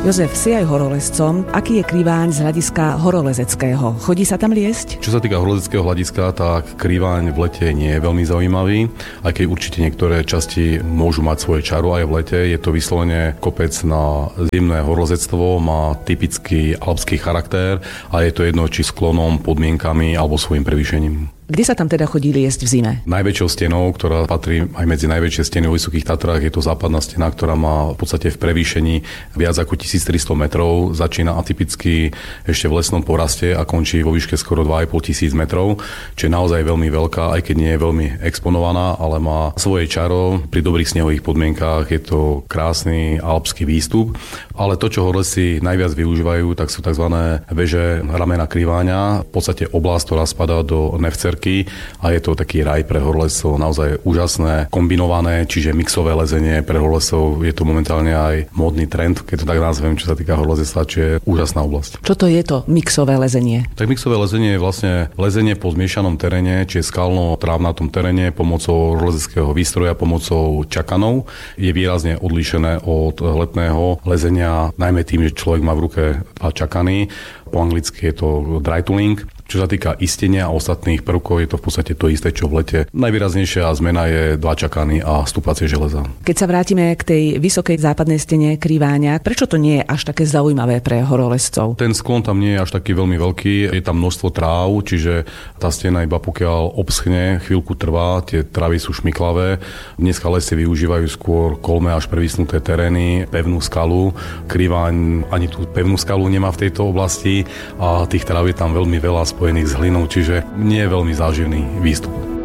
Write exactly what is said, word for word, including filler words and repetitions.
Jozef, si aj horolezcom. Aký je Kriváň z hľadiska horolezeckého? Chodí sa tam liesť? Čo sa týka horolezeckého hľadiska, tak Kriváň v lete nie je veľmi zaujímavý, aj keď určite niektoré časti môžu mať svoje čaro aj v lete. Je to vyslovene kopec na zimné horolezectvo, má typický alpský charakter a je to jedno či sklonom, podmienkami alebo svojím prevýšením. Kde sa tam teda chodí liesť v zime? Najväčšou stenou, ktorá patrí aj medzi najväčšie steny vo Vysokých Tatrách, je to západná stena, ktorá má v podstate v prevýšení viac ako tisíctristo metrov. Začína atypicky ešte v lesnom poraste a končí vo výške skoro dva a pol tisíc metrov, čo je naozaj veľmi veľká, aj keď nie je veľmi exponovaná, ale má svoje čaro. Pri dobrých snehových podmienkách je to krásny alpský výstup, ale to, čo horolezci najviac využívajú, tak sú tzv. Veže ramena Kriváňa, v podstate oblasť, ktorá spadá do Nevcer a je to taký raj pre horolezcov, naozaj úžasné, kombinované, čiže mixové lezenie pre horolezcov. Je to momentálne aj módny trend, keď to tak nazvem, čo sa týka horolezectva, čo je úžasná oblasť. Čo to je to mixové lezenie? Tak mixové lezenie je vlastne lezenie po zmiešanom teréne, čiže skalno-trávnatom teréne pomocou horolezeckého výstroja, pomocou čakanov. Je výrazne odlíšené od letného lezenia, najmä tým, že človek má v ruke dva čakany. Po anglicky je to dry tooling. Čo sa týka istenia a ostatných prvkov, je to v podstate to isté, čo v lete. Najvýraznejšia zmena je dva čakany a stúpacie železa. Keď sa vrátime k tej vysokej západnej stene Kriváňa, prečo to nie je až také zaujímavé pre horolezcov? Ten sklon tam nie je až taký veľmi veľký, je tam množstvo tráv, čiže tá stena iba pokiaľ obschne, chvíľku trvá, tie travy sú šmiklavé. Dneska lesy využívajú skôr kolmé až previsnuté terény, pevnú skalu. Kriváň ani tú pevnú skalu nemá v tejto oblasti a tých tráv je tam veľmi veľa spojených s hlinou, čiže nie je veľmi záživný výstup.